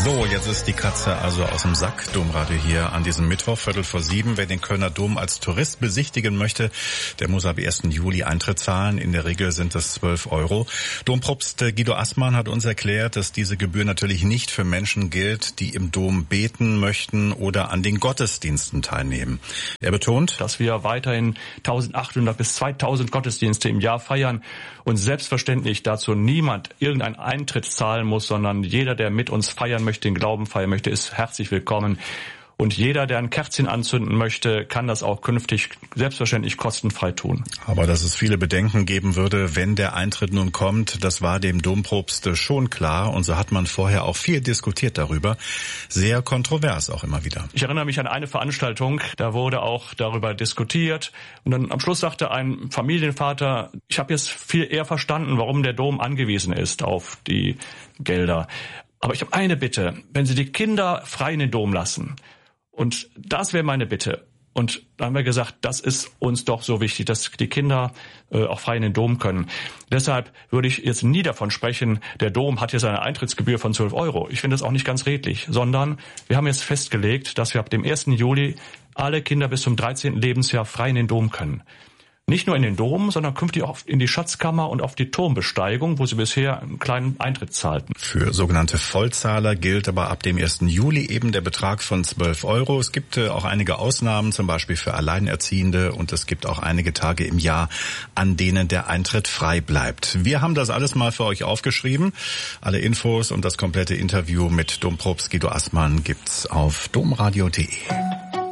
So, jetzt ist die Katze also aus dem Sack. Domradio hier an diesem Mittwoch, 6:15. Wer den Kölner Dom als Tourist besichtigen möchte, der muss ab 1. Juli Eintritt zahlen. In der Regel sind es 12 €. Dompropst Guido Aßmann hat uns erklärt, dass diese Gebühr natürlich nicht für Menschen gilt, die im Dom beten möchten oder an den Gottesdiensten teilnehmen. Er betont, dass wir weiterhin 1800 bis 2000 Gottesdienste im Jahr feiern und selbstverständlich dazu niemand irgendeinen Eintritt zahlen muss, sondern jeder, der mit uns feiern möchte, den Glauben feiern möchte, ist herzlich willkommen. Und jeder, der ein Kerzchen anzünden möchte, kann das auch künftig selbstverständlich kostenfrei tun. Aber dass es viele Bedenken geben würde, wenn der Eintritt nun kommt, das war dem Dompropst schon klar. Und so hat man vorher auch viel diskutiert darüber. Sehr kontrovers auch immer wieder. Ich erinnere mich an eine Veranstaltung, da wurde auch darüber diskutiert. Und dann am Schluss sagte ein Familienvater, ich habe jetzt viel eher verstanden, warum der Dom angewiesen ist auf die Gelder. Aber ich habe eine Bitte, wenn Sie die Kinder frei in den Dom lassen. Und das wäre meine Bitte. Und da haben wir gesagt, das ist uns doch so wichtig, dass die Kinder auch frei in den Dom können. Deshalb würde ich jetzt nie davon sprechen, der Dom hat jetzt eine Eintrittsgebühr von 12 €. Ich finde das auch nicht ganz redlich, sondern wir haben jetzt festgelegt, dass wir ab dem 1. Juli alle Kinder bis zum 13. Lebensjahr frei in den Dom können. Nicht nur in den Dom, sondern künftig auch in die Schatzkammer und auf die Turmbesteigung, wo sie bisher einen kleinen Eintritt zahlten. Für sogenannte Vollzahler gilt aber ab dem 1. Juli eben der Betrag von 12 €. Es gibt auch einige Ausnahmen, zum Beispiel für Alleinerziehende, und es gibt auch einige Tage im Jahr, an denen der Eintritt frei bleibt. Wir haben das alles mal für euch aufgeschrieben. Alle Infos und das komplette Interview mit Dompropst Guido Aßmann gibt's auf domradio.de.